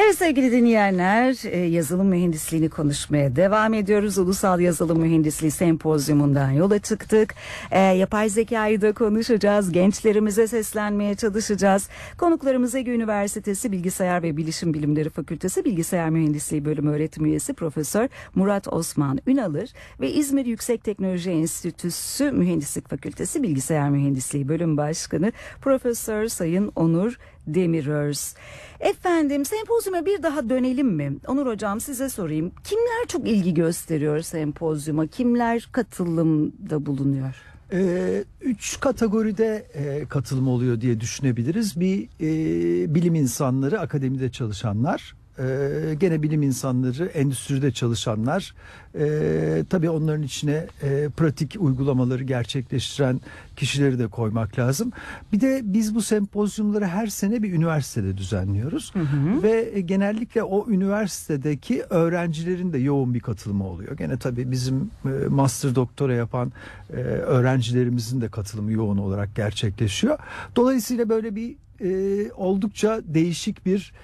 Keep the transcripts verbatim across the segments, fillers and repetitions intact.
Evet sevgili dinleyenler, yazılım mühendisliğini konuşmaya devam ediyoruz. Ulusal Yazılım Mühendisliği Sempozyumundan yola çıktık. E, yapay zekayı da konuşacağız. Gençlerimize seslenmeye çalışacağız. Konuklarımız Ege Üniversitesi Bilgisayar ve Bilişim Bilimleri Fakültesi Bilgisayar Mühendisliği Bölümü öğretim üyesi Profesör Murat Osman Ünalır ve İzmir Yüksek Teknoloji Enstitüsü Mühendislik Fakültesi Bilgisayar Mühendisliği Bölüm Başkanı Profesör Sayın Onur Demiröz. Efendim, sempozyuma bir daha dönelim mi? Onur Hocam, size sorayım. Kimler çok ilgi gösteriyor sempozyuma? Kimler katılımda bulunuyor? Ee, üç kategoride e, katılım oluyor diye düşünebiliriz. Bir e, bilim insanları, akademide çalışanlar. Ee, gene bilim insanları, endüstride çalışanlar, ee, tabii onların içine e, pratik uygulamaları gerçekleştiren kişileri de koymak lazım. Bir de biz bu sempozyumları her sene bir üniversitede düzenliyoruz. Hı hı. Ve genellikle o üniversitedeki öğrencilerin de yoğun bir katılımı oluyor. Gene tabii bizim e, master doktora yapan e, öğrencilerimizin de katılımı yoğun olarak gerçekleşiyor. Dolayısıyla böyle bir e, oldukça değişik bir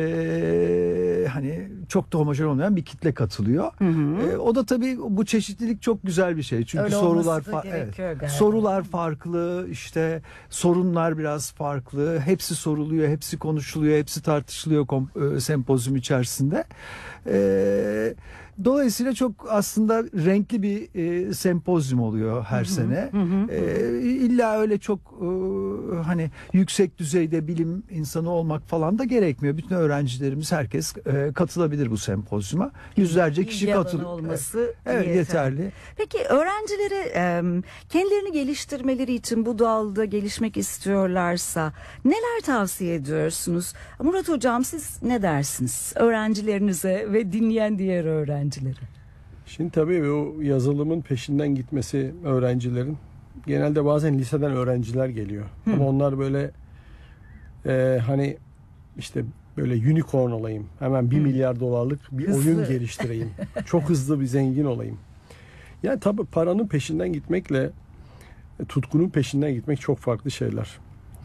Ee, hani çok da homojen olmayan bir kitle katılıyor. Hı hı. Ee, o da tabii bu çeşitlilik çok güzel bir şey. Çünkü öyle sorular fa- evet, sorular farklı, işte sorunlar biraz farklı. Hepsi soruluyor, hepsi konuşuluyor, hepsi tartışılıyor kom- e, sempozyum içerisinde. Ee, Dolayısıyla çok aslında renkli bir e, sempozyum oluyor her hı hı, sene. Hı hı, e, illa öyle çok e, hani yüksek düzeyde bilim insanı olmak falan da gerekmiyor. Bütün öğrencilerimiz, herkes e, katılabilir bu sempozyuma. Yüzlerce kişi katılıyor. olması evet, yeterli. yeterli. Peki öğrencilere e, kendilerini geliştirmeleri için bu dalda gelişmek istiyorlarsa neler tavsiye ediyorsunuz? Murat Hocam, siz ne dersiniz öğrencilerinize ve dinleyen diğer öğrencilere? Şimdi tabii o yazılımın peşinden gitmesi öğrencilerin, genelde bazen liseden öğrenciler geliyor. Hı. Ama onlar böyle e, hani işte böyle unicorn olayım, hemen bir Hı. milyar dolarlık bir hızlı oyun geliştireyim, çok hızlı bir zengin olayım. Yani tabii paranın peşinden gitmekle tutkunun peşinden gitmek çok farklı şeyler.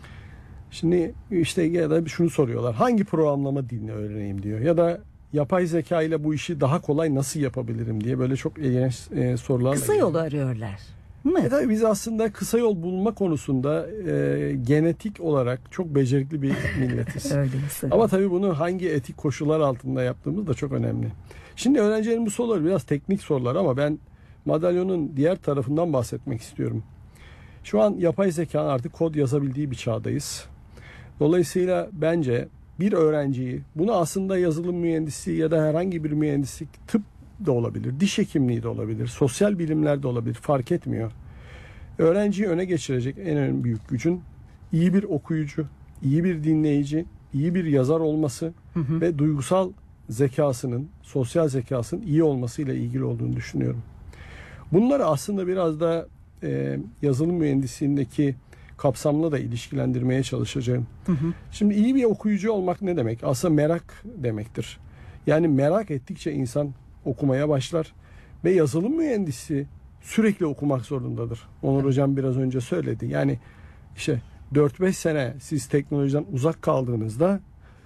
Şimdi işte ya da şunu soruyorlar, hangi programlama dilini öğreneyim diyor, ya da yapay zeka ile bu işi daha kolay nasıl yapabilirim diye böyle çok ilginç e, sorularla. Kısa yolu arıyorlar. Mı? E tabii biz aslında kısa yol bulma konusunda e, genetik olarak çok becerikli bir milletiz. Öyleyse. Ama tabii bunu hangi etik koşullar altında yaptığımız da çok önemli. Şimdi öğrencilerin bu soruları biraz teknik sorular ama ben madalyonun diğer tarafından bahsetmek istiyorum. Şu an yapay zekanın artık kod yazabildiği bir çağdayız. Dolayısıyla bence bir öğrenciyi, bunu aslında yazılım mühendisliği ya da herhangi bir mühendislik, tıp da olabilir, diş hekimliği de olabilir, sosyal bilimler de olabilir, fark etmiyor. Öğrenciyi öne geçirecek en önemli büyük gücün iyi bir okuyucu, iyi bir dinleyici, iyi bir yazar olması hı hı. ve duygusal zekasının, sosyal zekasının iyi olmasıyla ilgili olduğunu düşünüyorum. Bunları aslında biraz da e, yazılım mühendisliğindeki kapsamla da ilişkilendirmeye çalışacağım. Hı hı. Şimdi iyi bir okuyucu olmak ne demek? Aslında merak demektir. Yani merak ettikçe insan okumaya başlar ve yazılım mühendisi sürekli okumak zorundadır. Onur evet. Hocam biraz önce söyledi. Yani işte dört beş sene siz teknolojiden uzak kaldığınızda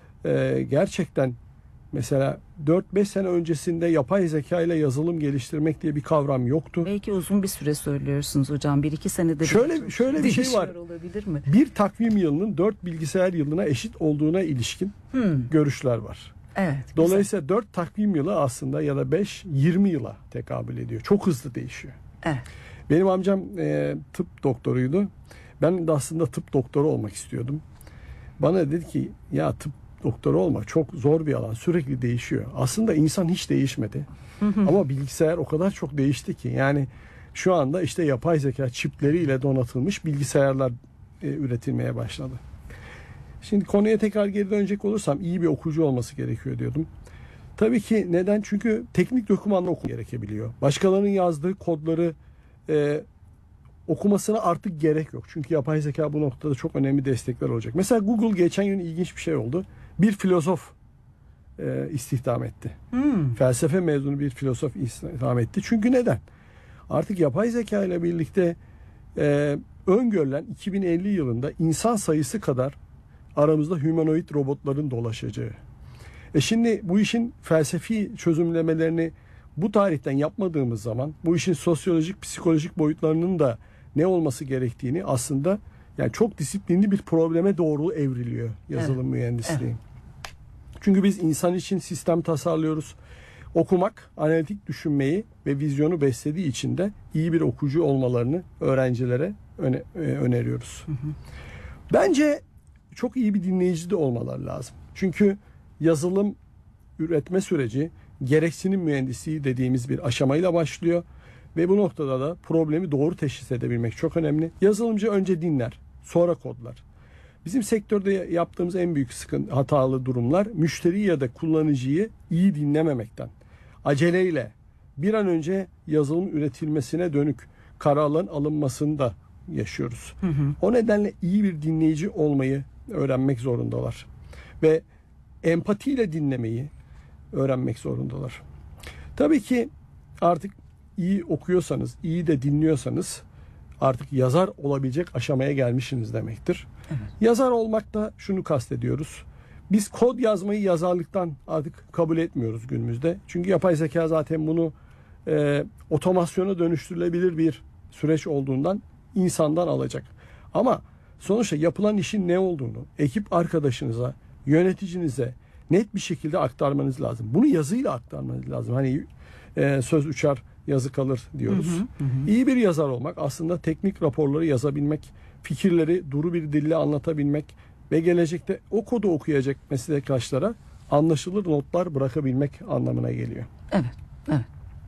e, gerçekten mesela dört beş sene öncesinde yapay zeka ile yazılım geliştirmek diye bir kavram yoktu. Belki uzun bir süre söylüyorsunuz hocam. Bir iki senede şöyle bir şöyle bir şey var. Olabilir mi? Bir takvim yılının dört bilgisayar yılına eşit olduğuna ilişkin hmm. görüşler var. Evet. Dolayısıyla güzel. dört takvim yılı aslında ya da beş yirmi yıla tekabül ediyor. Çok hızlı değişiyor. Evet. Benim amcam e, tıp doktoruydu. Ben de aslında tıp doktoru olmak istiyordum. Bana dedi ki ya tıp doktoru olmak çok zor bir alan. Sürekli değişiyor. Aslında insan hiç değişmedi. Ama bilgisayar o kadar çok değişti ki. Yani şu anda işte yapay zeka çipleriyle donatılmış bilgisayarlar e, üretilmeye başladı. Şimdi konuya tekrar geri dönecek olursam iyi bir okuyucu olması gerekiyor diyordum. Tabii ki neden? Çünkü teknik dokümanla okumak gerekebiliyor. Başkalarının yazdığı kodları e, okumasına artık gerek yok. Çünkü yapay zeka bu noktada çok önemli destekler olacak. Mesela Google geçen gün ilginç bir şey oldu. Bir filozof e, istihdam etti. Hmm. Felsefe mezunu bir filozof istihdam etti. Çünkü neden? Artık yapay zeka ile birlikte e, öngörülen iki bin elli yılında insan sayısı kadar aramızda humanoid robotların dolaşacağı E şimdi bu işin felsefi çözümlemelerini bu tarihten yapmadığımız zaman bu işin sosyolojik, psikolojik boyutlarının da ne olması gerektiğini aslında yani çok disiplinli bir probleme doğru evriliyor yazılım evet. mühendisliği. Evet. Çünkü biz insan için sistem tasarlıyoruz. Okumak, analitik düşünmeyi ve vizyonu beslediği için de iyi bir okuyucu olmalarını öğrencilere öne, e, öneriyoruz. Hı hı. Bence çok iyi bir dinleyici de olmaları lazım. Çünkü yazılım üretme süreci gereksinim mühendisliği dediğimiz bir aşamayla başlıyor. Ve bu noktada da problemi doğru teşhis edebilmek çok önemli. Yazılımcı önce dinler, sonra kodlar. Bizim sektörde yaptığımız en büyük sıkıntı, hatalı durumlar müşteri ya da kullanıcıyı iyi dinlememekten, aceleyle bir an önce yazılım üretilmesine dönük kararların alınmasında yaşıyoruz. Hı hı. O nedenle iyi bir dinleyici olmayı öğrenmek zorundalar. Ve empatiyle dinlemeyi öğrenmek zorundalar. Tabii ki artık iyi okuyorsanız, iyi de dinliyorsanız artık yazar olabilecek aşamaya gelmişsiniz demektir. Evet. Yazar olmakta şunu kastediyoruz. Biz kod yazmayı yazarlıktan artık kabul etmiyoruz günümüzde. Çünkü yapay zeka zaten bunu e, otomasyona dönüştürülebilir bir süreç olduğundan insandan alacak. Ama sonuçta yapılan işin ne olduğunu ekip arkadaşınıza, yöneticinize net bir şekilde aktarmanız lazım. Bunu yazıyla aktarmanız lazım. Hani e, söz uçar, yazı kalır diyoruz. Hı hı, hı. İyi bir yazar olmak aslında teknik raporları yazabilmek, fikirleri duru bir dille anlatabilmek ve gelecekte o kodu okuyacak meslektaşlara anlaşılır notlar bırakabilmek anlamına geliyor. Evet, evet.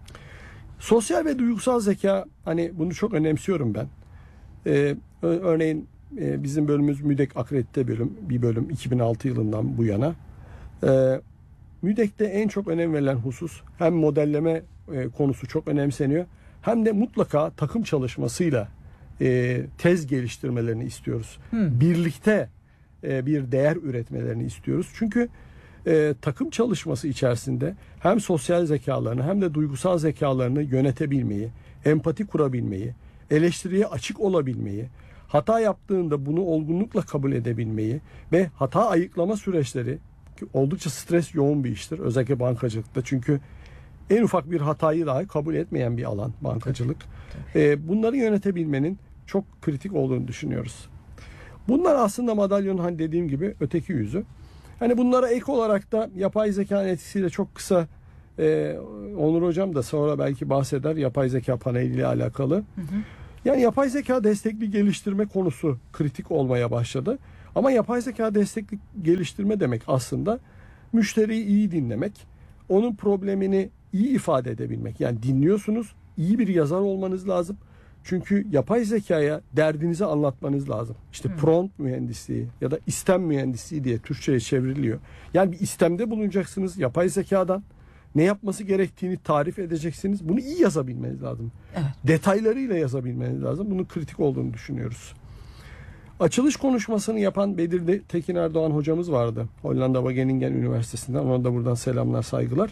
Sosyal ve duygusal zeka, hani bunu çok önemsiyorum ben. Ee, örneğin e, bizim bölümümüz MÜDEK akredite bölüm, bir bölüm iki bin altı yılından bu yana. Ee, MÜDEK'te en çok önem verilen husus hem modelleme e, konusu çok önemseniyor hem de mutlaka takım çalışmasıyla e, tez geliştirmelerini istiyoruz. Hmm. Birlikte e, bir değer üretmelerini istiyoruz. Çünkü e, takım çalışması içerisinde hem sosyal zekalarını hem de duygusal zekalarını yönetebilmeyi, empati kurabilmeyi, eleştiriye açık olabilmeyi, hata yaptığında bunu olgunlukla kabul edebilmeyi ve hata ayıklama süreçleri oldukça stres yoğun bir iştir. Özellikle bankacılıkta. Çünkü en ufak bir hatayı dahi kabul etmeyen bir alan bankacılık. Ee, bunları yönetebilmenin çok kritik olduğunu düşünüyoruz. Bunlar aslında madalyonun hani dediğim gibi öteki yüzü. Hani bunlara ek olarak da yapay zekanın etkisiyle çok kısa e, Onur Hocam da sonra belki bahseder yapay zeka paneliyle alakalı. Hı hı. Yani yapay zeka destekli geliştirme konusu kritik olmaya başladı. Ama yapay zeka destekli geliştirme demek aslında müşteriyi iyi dinlemek, onun problemini iyi ifade edebilmek. Yani dinliyorsunuz, iyi bir yazar olmanız lazım. Çünkü yapay zekaya derdinizi anlatmanız lazım. İşte hmm. prompt mühendisliği ya da istem mühendisliği diye Türkçe'ye çevriliyor. Yani bir istemde bulunacaksınız yapay zekadan. Ne yapması gerektiğini tarif edeceksiniz. Bunu iyi yazabilmeniz lazım. Evet. Detaylarıyla yazabilmeniz lazım. Bunun kritik olduğunu düşünüyoruz. Açılış konuşmasını yapan Bedir Tekin Erdoğan hocamız vardı. Hollanda Wageningen Üniversitesi'nden. Ona da buradan selamlar, saygılar.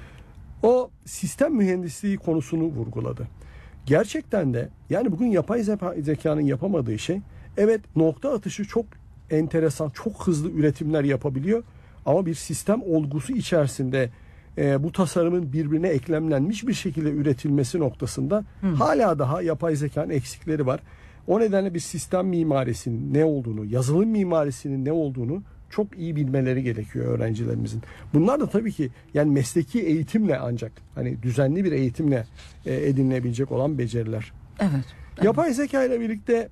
O sistem mühendisliği konusunu vurguladı. Gerçekten de yani bugün yapay zekanın yapamadığı şey, evet nokta atışı çok enteresan, çok hızlı üretimler yapabiliyor. Ama bir sistem olgusu içerisinde e, bu tasarımın birbirine eklemlenmiş bir şekilde üretilmesi noktasında hmm. hala daha yapay zekanın eksikleri var. O nedenle bir sistem mimarisinin ne olduğunu, yazılım mimarisinin ne olduğunu çok iyi bilmeleri gerekiyor öğrencilerimizin. Bunlar da tabii ki yani mesleki eğitimle ancak hani düzenli bir eğitimle e, edinilebilecek olan beceriler. Evet, evet. Yapay zeka ile birlikte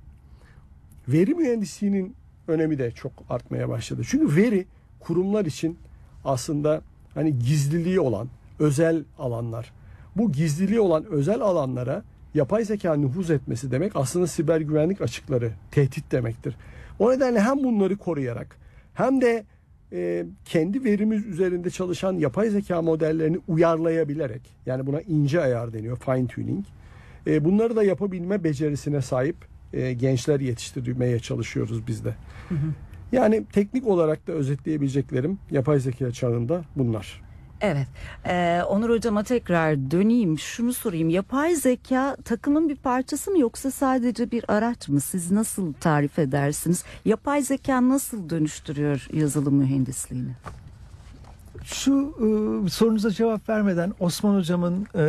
veri mühendisliğinin önemi de çok artmaya başladı. Çünkü veri kurumlar için aslında hani gizliliği olan özel alanlar. Bu gizliliği olan özel alanlara yapay zeka nüfuz etmesi demek aslında siber güvenlik açıkları, tehdit demektir. O nedenle hem bunları koruyarak hem de e, kendi verimiz üzerinde çalışan yapay zeka modellerini uyarlayabilerek, yani buna ince ayar deniyor, fine tuning, e, bunları da yapabilme becerisine sahip e, gençler yetiştirmeye çalışıyoruz biz de. Hı hı. Yani teknik olarak da özetleyebileceklerim yapay zeka çağında bunlar. Evet. Ee, Onur Hocam'a tekrar döneyim. Şunu sorayım. Yapay zeka takımın bir parçası mı yoksa sadece bir araç mı? Siz nasıl tarif edersiniz? Yapay zeka nasıl dönüştürüyor yazılım mühendisliğini? Şu e, sorunuza cevap vermeden Osman Hocam'ın e,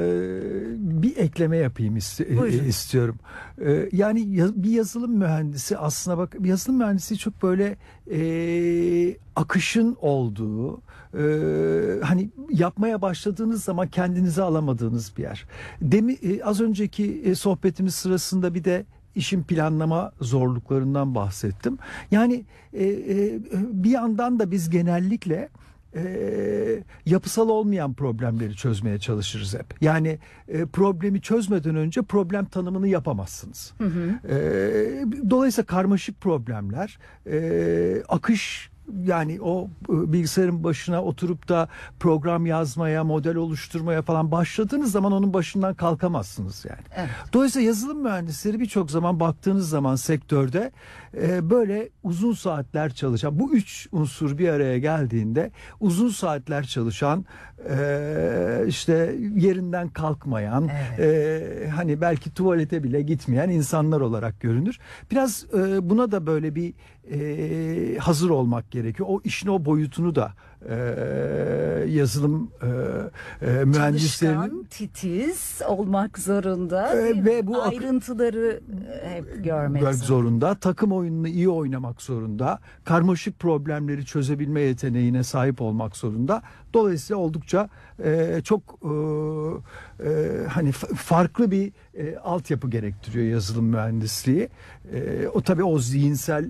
bir ekleme yapayım ist- Buyurun. e, istiyorum. E, yani ya- bir yazılım mühendisi aslında bak bir yazılım mühendisi çok böyle e, akışın olduğu e, hani yapmaya başladığınız zaman kendinizi alamadığınız bir yer. Demi, e, az önceki e, sohbetimiz sırasında bir de işin planlama zorluklarından bahsettim. Yani e, e, bir yandan da biz genellikle e, yapısal olmayan problemleri çözmeye çalışırız hep. Yani e, problemi çözmeden önce problem tanımını yapamazsınız. Hı hı. E, dolayısıyla karmaşık problemler, e, akış yani o e, bilgisayarın başına oturup da program yazmaya, model oluşturmaya falan başladığınız zaman onun başından kalkamazsınız yani. Evet. Dolayısıyla yazılım mühendisleri birçok zaman baktığınız zaman sektörde e, böyle uzun saatler çalışan, bu üç unsur bir araya geldiğinde uzun saatler çalışan, e, işte yerinden kalkmayan, e, hani belki tuvalete bile gitmeyen insanlar olarak görünür. Biraz e, buna da böyle bir e, hazır olmak gerekiyor. O işin o boyutunu da e, yazılım e, e, mühendislerinin Çalışkan, titiz olmak zorunda Ee, değil mi? ve bu ak- ayrıntıları hep görmek görmek zorunda. zorunda, takım oyununu iyi oynamak zorunda, karmaşık problemleri çözebilme yeteneğine sahip olmak zorunda. Dolayısıyla oldukça e, çok e, e, hani f- farklı bir e, altyapı gerektiriyor yazılım mühendisliği. E, o tabii o zihinsel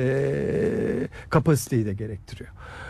e, kapasiteyi de gerektiriyor.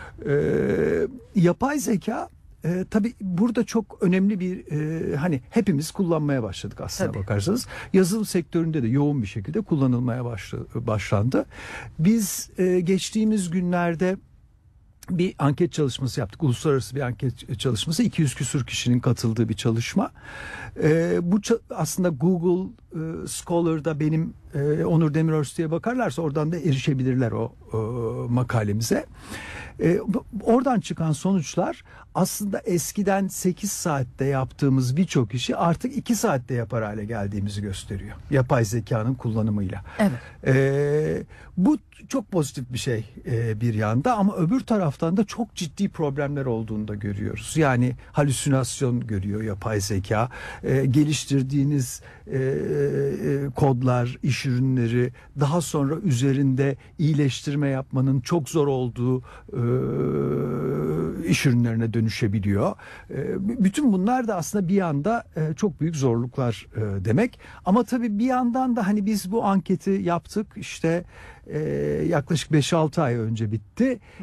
E, yapay zeka e, tabii burada çok önemli bir e, hani hepimiz kullanmaya başladık aslına Tabii. bakarsanız. Yazılım sektöründe de yoğun bir şekilde kullanılmaya başla, başlandı. Biz e, geçtiğimiz günlerde bir anket çalışması yaptık. Uluslararası bir anket çalışması. iki yüz küsur kişinin katıldığı bir çalışma. Ee, bu ça- aslında Google e, Scholar'da benim e, Onur Demiröz diye bakarlarsa oradan da erişebilirler o e, makalemize. E, oradan çıkan sonuçlar aslında eskiden sekiz saatte yaptığımız birçok işi artık iki saatte yapar hale geldiğimizi gösteriyor. Yapay zekanın kullanımıyla. Evet. E, bu çok pozitif bir şey e, bir yanda ama öbür taraftan da çok ciddi problemler olduğunu da görüyoruz. Yani halüsinasyon görüyor yapay zeka. E, geliştirdiğiniz e, e, kodlar, iş ürünleri daha sonra üzerinde iyileştirme yapmanın çok zor olduğu e, iş ürünlerine dönüşebiliyor. E, bütün bunlar da aslında bir yanda e, çok büyük zorluklar e, demek. Ama tabii bir yandan da hani biz bu anketi yaptık işte e, yaklaşık beş altı ay önce bitti.